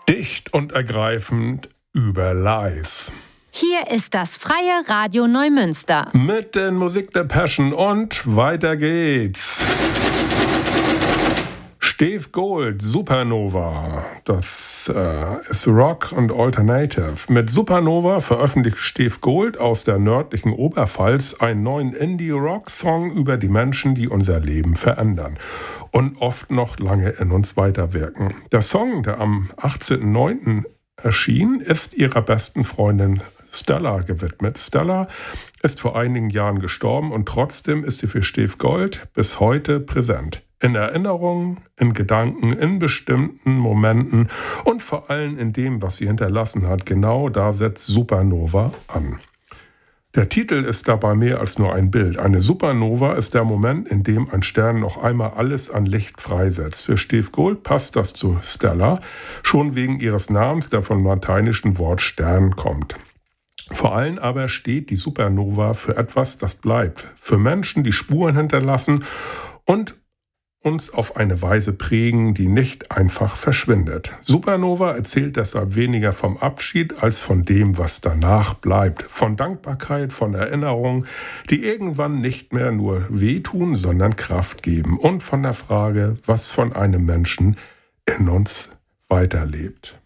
Dicht und ergreifend über Lies. Hier ist das Freie Radio Neumünster. Mit den Musik der Passion und weiter geht's. Steve Gold, Supernova. Das ist Rock und Alternative. Mit Supernova veröffentlicht Steve Gold aus der nördlichen Oberpfalz einen neuen Indie-Rock-Song über die Menschen, die unser Leben verändern und oft noch lange in uns weiterwirken. Der Song, der am 18.09. erschien, ist ihrer besten Freundin Stella gewidmet. Stella ist vor einigen Jahren gestorben und trotzdem ist sie für Steve Gold bis heute präsent. In Erinnerungen, in Gedanken, in bestimmten Momenten und vor allem in dem, was sie hinterlassen hat. Genau da setzt Supernova an. Der Titel ist dabei mehr als nur ein Bild. Eine Supernova ist der Moment, in dem ein Stern noch einmal alles an Licht freisetzt. Für Steve Gold passt das zu Stella, schon wegen ihres Namens, der vom lateinischen Wort Stern kommt. Vor allem aber steht die Supernova für etwas, das bleibt. Für Menschen, die Spuren hinterlassen und uns auf eine Weise prägen, die nicht einfach verschwindet. Supernova erzählt deshalb weniger vom Abschied als von dem, was danach bleibt. Von Dankbarkeit, von Erinnerungen, die irgendwann nicht mehr nur wehtun, sondern Kraft geben. Und von der Frage, was von einem Menschen in uns weiterlebt.